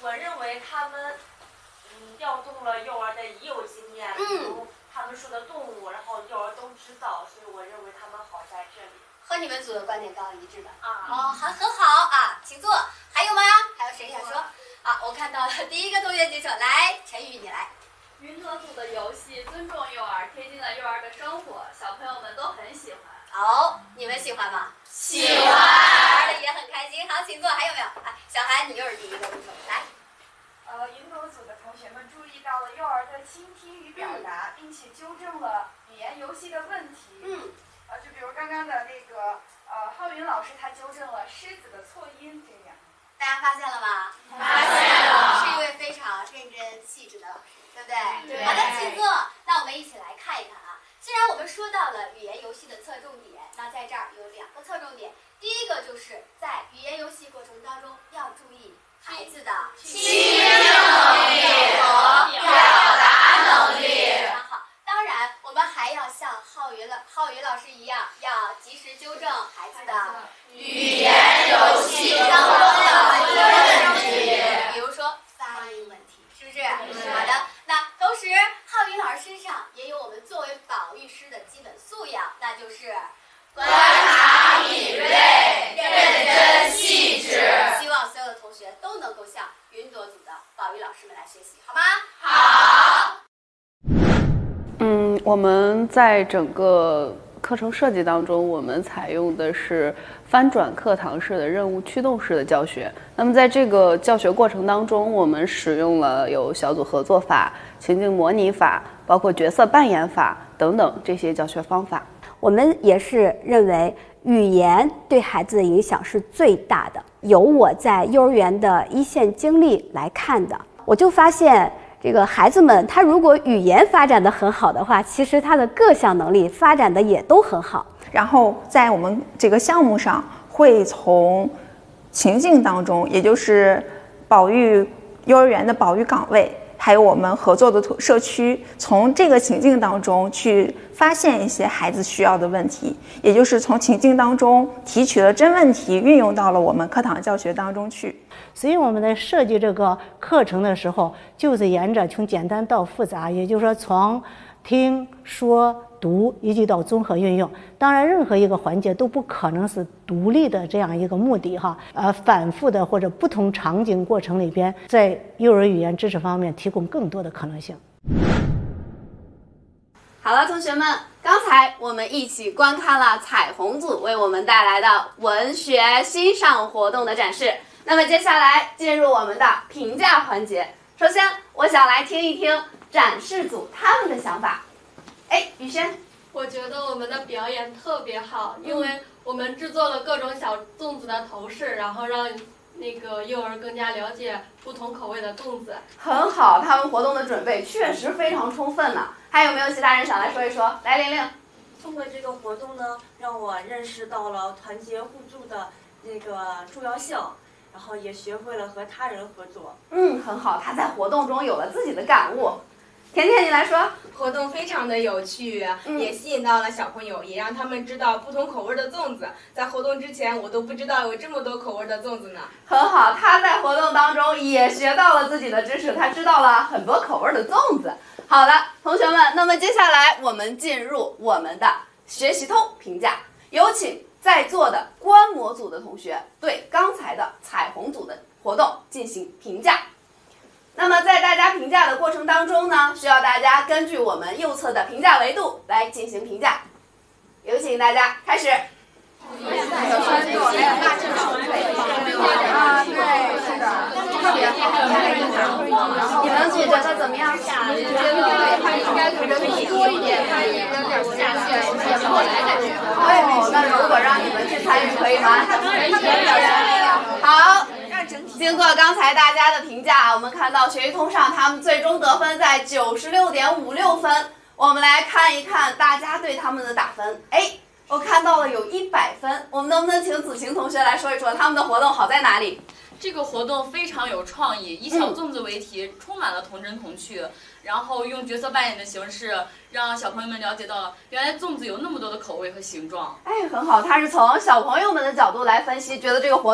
我认为他们调动了幼儿的已有经验，比如他们说的动物，然后幼儿都知道，所以我认为他们好在这里。 和你们组的观点刚好一致吧？ 啊， 很好啊，请坐。还有吗？还有谁想说？啊，我看到了第一个同学举手，来，陈宇你来。 云朵组的游戏尊重幼儿，贴近了幼儿的生活，小朋友们都很喜欢。 好，你们喜欢吗？ 喜欢， 玩的也很开心。好，请坐。还有没有？小韩，你又是第一个举手，来。 云朵组的同学们注意到了幼儿的倾听与表达，并且纠正了语言游戏的问题。就比如刚刚的那个浩云老师，他纠正了狮子的错音，这样。 大家发现了吗？ 发现了， 是一位非常认真细致的老师，对不对？ 对。 好的，请坐。那我们一起来看一看啊。既然我们说到了语言游戏的侧重点，那在这儿有2个侧重点。第一个就是在语言游戏过程当中要注意孩子的倾听能力和表达能力。 非常好。当然，我们还要像浩宇老师一样，要及时纠正孩子的语言游戏当中的问题， 比如说发音问题，是不是？好的。那同时，浩宇老师身上也有我们作为保育师的基本素养，那就是观察敏锐、认真细致。 希望所有的同学都能够向云朵组的保育老师们来学习，好吗？ 好。 我们在整个课程设计当中，我们采用的是翻转课堂式的任务驱动式的教学。那么在这个教学过程当中，我们使用了有小组合作法、情境模拟法，包括角色扮演法等等这些教学方法。 我们也是认为语言对孩子的影响是最大的。由我在幼儿园的一线经历来看的，我就发现这个孩子们他如果语言发展得很好的话，其实他的各项能力发展的也都很好。 然后在我们这个项目上，会从情境当中，也就是保育幼儿园的保育岗位，还有我们合作的社区，从这个情境当中去发现一些孩子需要的问题，也就是从情境当中提取了真问题，运用到了我们课堂教学当中去。 所以我们在设计这个课程的时候，就是沿着从简单到复杂，也就是说从听说读一直到综合运用。当然任何一个环节都不可能是独立的这样一个目的哈，反复的或者不同场景过程里边，在幼儿语言知识方面提供更多的可能性。 好了，同学们，刚才我们一起观看了彩虹组为我们带来的文学欣赏活动的展示。那么接下来进入我们的评价环节。首先，我想来听一听展示组他们的想法。雨轩， 我觉得我们的表演特别好，因为我们制作了各种小粽子的头饰，然后让那个幼儿更加了解不同口味的粽子。 很好，他们活动的准备确实非常充分呢。还有没有其他人想来说一说？来，玲玲。 通过这个活动呢，让我认识到了团结互助的那个重要性，然后也学会了和他人合作。 很好，他在活动中有了自己的感悟。甜甜，你来说。 活动非常的有趣，也吸引到了小朋友，也让他们知道不同口味的粽子。在活动之前，我都不知道有这么多口味的粽子呢。 很好，他在活动当中也学到了自己的知识，他知道了很多口味的粽子。好的，同学们，那么接下来我们进入我们的学习通评价，有请在座的观摩组的同学对刚才的彩虹组的活动进行评价。那么在大家评价的过程当中呢，需要大家根据我们右侧的评价维度来进行评价。有请大家开始。 对，是的，特别好。 你们组觉得怎么样？ 我觉得他应该人多一点，他也有点下线，也不来感觉。 那如果让你们去参与可以吗？好。经过刚才大家的评价，我们看到学习通上他们最终得分在96.56分。我们来看一看大家对他们的打分。我看到了有100分，我们能不能请子晴同学来说一说他们的活动好在哪里？ 这个活动非常有创意，以小粽子为题，充满了童真童趣，然后用角色扮演的形式，让小朋友们了解到原来粽子有那么多的口味和形状。 很好，他是从小朋友们的角度来分析，觉得这个活动